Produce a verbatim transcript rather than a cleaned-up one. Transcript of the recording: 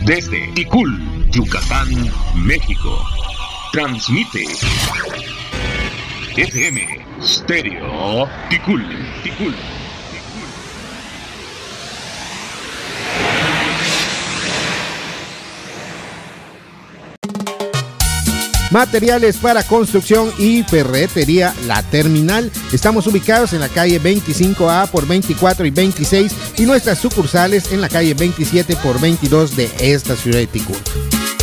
Desde Ticul, Yucatán, México. Transmite F M Stereo Ticul, Ticul. Materiales para construcción y ferretería La Terminal. Estamos ubicados en la calle veinticinco A por veinticuatro y veintiséis y nuestras sucursales en la calle veintisiete por veintidós de esta ciudad de Ticul.